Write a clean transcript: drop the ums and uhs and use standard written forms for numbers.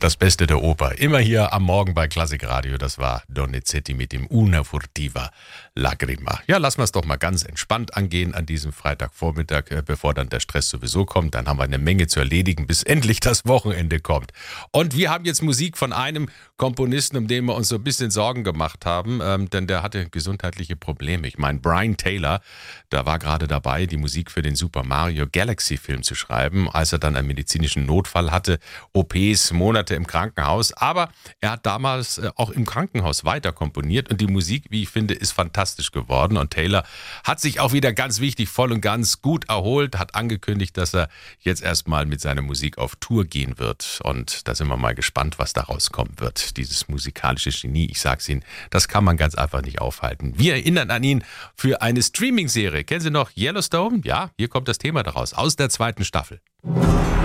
Das Beste der Oper. Immer hier am Morgen bei Klassik Radio. Das war Donizetti mit dem Una furtiva lagrima. Ja, lassen wir es doch mal ganz entspannt angehen an diesem Freitagvormittag, bevor dann der Stress sowieso kommt. Dann haben wir eine Menge zu erledigen, bis endlich das Wochenende kommt. Und wir haben jetzt Musik von einem Komponisten, um den wir uns so ein bisschen Sorgen gemacht haben, denn der hatte gesundheitliche Probleme. Ich meine, Brian Taylor, da war gerade dabei, die Musik für den Super Mario Galaxy Film zu schreiben, als er dann einen medizinischen Notfall hatte, OPs, Monate im Krankenhaus, aber er hat damals auch im Krankenhaus weiter komponiert und die Musik, wie ich finde, ist fantastisch geworden und Taylor hat sich auch wieder ganz wichtig voll und ganz gut erholt, hat angekündigt, dass er jetzt erstmal mit seiner Musik auf Tour gehen wird und da sind wir mal gespannt, was daraus kommen wird. Dieses musikalische Genie, ich sag's Ihnen, das kann man ganz einfach nicht aufhalten. Wir erinnern an ihn für eine Streaming-Serie. Kennen Sie noch Yellowstone? Ja, hier kommt das Thema daraus, aus der 2. Staffel.